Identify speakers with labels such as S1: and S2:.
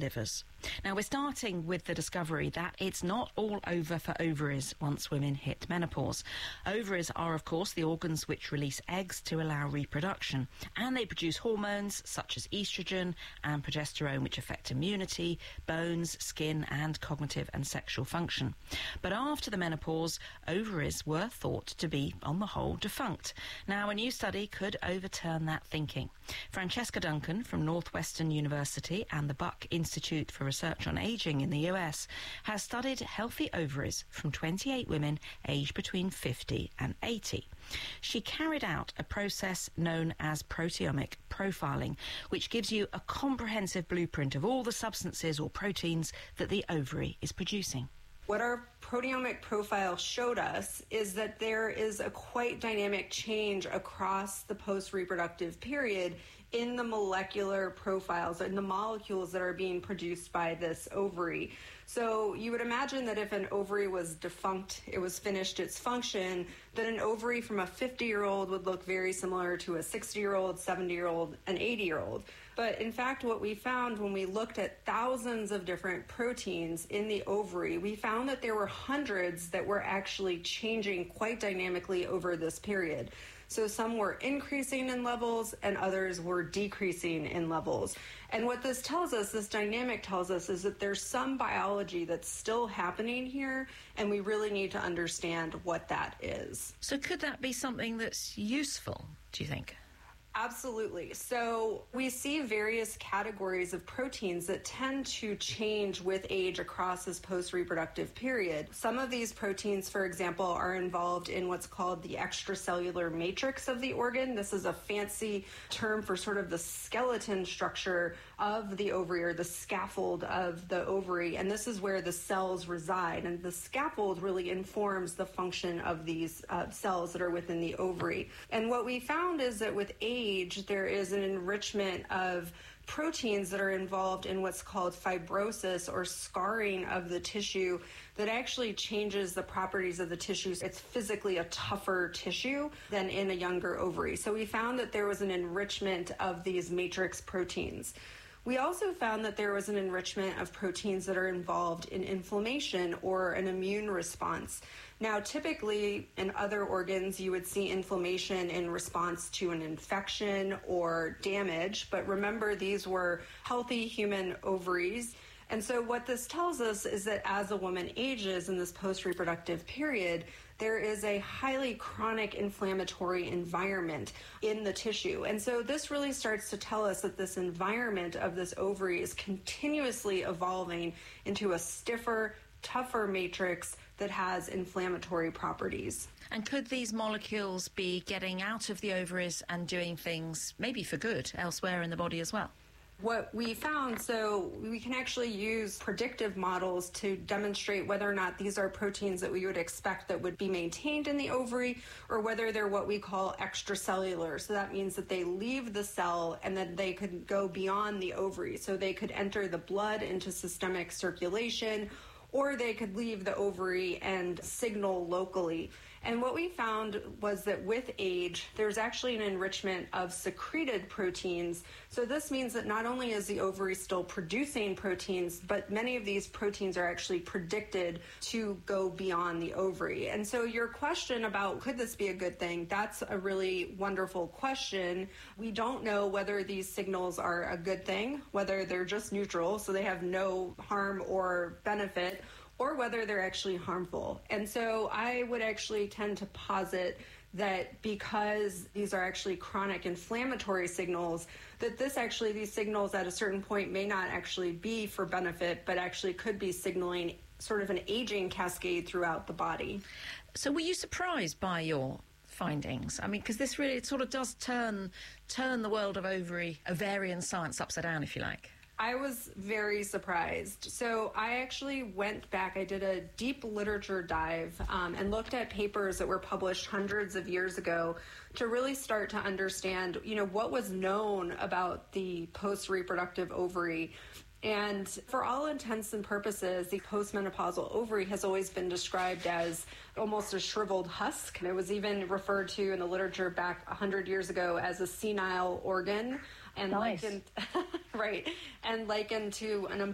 S1: delivers. Now, we're starting with the discovery that it's not all over for ovaries once women hit menopause. Ovaries are, of course, the organs which release eggs to allow reproduction, and they produce hormones such as estrogen and progesterone, which affect immunity, bones, skin, and cognitive and sexual function. But after the menopause, ovaries were thought to be, on the whole, defunct. Now, a new study could overturn that thinking. Francesca Duncan from Northwestern University and the Buck Institute for Research on Aging in the US has studied healthy ovaries from 28 women aged between 50 and 80. She carried out a process known as proteomic profiling, which gives you a comprehensive blueprint of all the substances or proteins that the ovary is producing.
S2: What our proteomic profile showed us is that there is a quite dynamic change across the post-reproductive period in the molecular profiles and the molecules that are being produced by this ovary. So you would imagine that if an ovary was defunct, it was finished its function, that an ovary from a 50-year-old would look very similar to a 60-year-old, 70-year-old, and 80-year-old. But in fact, what we found when we looked at thousands of different proteins in the ovary, we found that there were hundreds that were actually changing quite dynamically over this period. So some were increasing in levels and others were decreasing in levels. And what this tells us, this dynamic tells us, is that there's some biology that's still happening here, and we really need to understand what that is.
S1: So could that be something that's useful, do you think?
S2: Absolutely. So we see various categories of proteins that tend to change with age across this post-reproductive period. Some of these proteins, for example, are involved in what's called the extracellular matrix of the organ. This is a fancy term for sort of the skeleton structure of the ovary, or the scaffold of the ovary, and this is where the cells reside. And the scaffold really informs the function of these cells that are within the ovary. And what we found is that with age, there is an enrichment of proteins that are involved in what's called fibrosis, or scarring of the tissue, that actually changes the properties of the tissue. It's physically a tougher tissue than in a younger ovary. So we found that there was an enrichment of these matrix proteins. We also found that there was an enrichment of proteins that are involved in inflammation or an immune response. Now, typically in other organs, you would see inflammation in response to an infection or damage, but remember, these were healthy human ovaries. And so what this tells us is that as a woman ages in this post-reproductive period, there is a highly chronic inflammatory environment in the tissue. And so this really starts to tell us that this environment of this ovary is continuously evolving into a stiffer, tougher matrix that has inflammatory properties.
S1: And could these molecules be getting out of the ovaries and doing things, maybe for good, elsewhere in the body as well?
S2: What we found, so we can actually use predictive models to demonstrate whether or not these are proteins that we would expect that would be maintained in the ovary, or whether they're what we call extracellular. So that means that they leave the cell and then they could go beyond the ovary. So they could enter the blood into systemic circulation, or they could leave the ovary and signal locally. And what we found was that with age, there's actually an enrichment of secreted proteins. So this means that not only is the ovary still producing proteins, but many of these proteins are actually predicted to go beyond the ovary. And so your question about could this be a good thing, that's a really wonderful question. We don't know whether these signals are a good thing, whether they're just neutral, so they have no harm or benefit, or whether they're actually harmful. And so I would actually tend to posit that because these are actually chronic inflammatory signals, that these signals at a certain point may not actually be for benefit, but actually could be signaling sort of an aging cascade throughout the body.
S1: So were you surprised by your findings? I mean, because this really, it sort of does turn the world of ovarian science upside down, if you like.
S2: I was very surprised. So I actually went back, I did a deep literature dive and looked at papers that were published hundreds of years ago to really start to understand, what was known about the post-reproductive ovary. And for all intents and purposes, the postmenopausal ovary has always been described as almost a shriveled husk. And it was even referred to in the literature back 100 years ago as a senile organ. And
S1: nice.
S2: likened, right, and likened to an